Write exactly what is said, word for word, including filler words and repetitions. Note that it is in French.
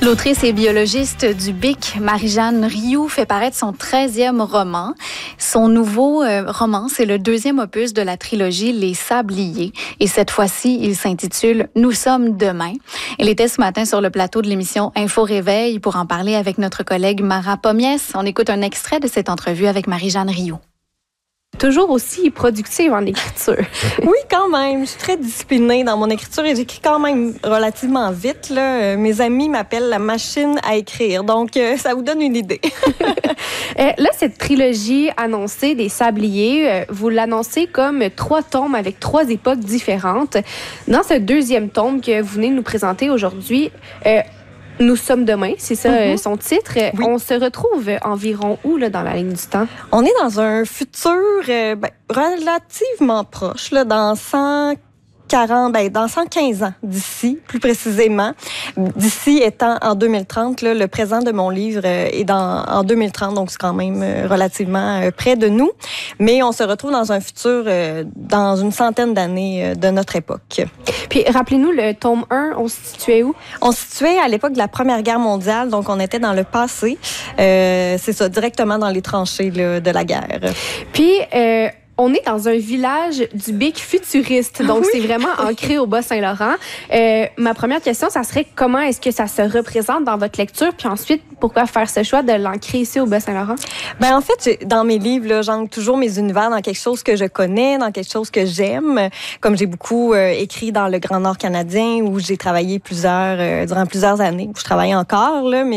L'autrice et biologiste du B I C, Marie-Jeanne Rioux, fait paraître son treizième roman. Son nouveau euh, roman, c'est le deuxième opus de la trilogie Les Sabliers. Et cette fois-ci, il s'intitule « Nous sommes demain ». Elle était ce matin sur le plateau de l'émission Info Réveil pour en parler avec notre collègue Mara Pomiès. On écoute un extrait de cette entrevue avec Marie-Jeanne Rioux. Toujours aussi productive en écriture. Oui, quand même. Je suis très disciplinée dans mon écriture et j'écris quand même relativement vite. Là. Mes amis m'appellent la machine à écrire. Donc, euh, ça vous donne une idée. euh, là, cette trilogie annoncée des Sabliers, euh, vous l'annoncez comme trois tomes avec trois époques différentes. Dans ce deuxième tome que vous venez de nous présenter aujourd'hui, euh, Nous sommes demain, c'est ça mm-hmm. son titre. Oui. On se retrouve environ où là, dans la ligne du temps? On est dans un futur euh, ben, relativement proche, là, dans cent quarante, ben, dans cent quinze ans d'ici, plus précisément. D'ici étant en deux mille trente, là, le présent de mon livre euh, est dans, en deux mille trente, donc c'est quand même euh, relativement euh, près de nous. Mais on se retrouve dans un futur, euh, dans une centaine d'années euh, de notre époque. Puis rappelez-nous, le tome un, on se situait où? On se situait à l'époque de la Première Guerre mondiale, donc on était dans le passé. Euh, c'est ça, directement dans les tranchées là, de la guerre. Puis... Euh On est dans un village du B I C futuriste, donc oui. C'est vraiment ancré au Bas-Saint-Laurent. Euh, ma première question, ça serait comment est-ce que ça se représente dans votre lecture? Puis ensuite, pourquoi faire ce choix de l'ancrer ici au Bas-Saint-Laurent? Ben en fait, dans mes livres, là, j'ancre toujours mes univers dans quelque chose que je connais, dans quelque chose que j'aime. Comme j'ai beaucoup euh, écrit dans le Grand Nord canadien, où j'ai travaillé plusieurs, euh, durant plusieurs années, où je travaille encore, là, mais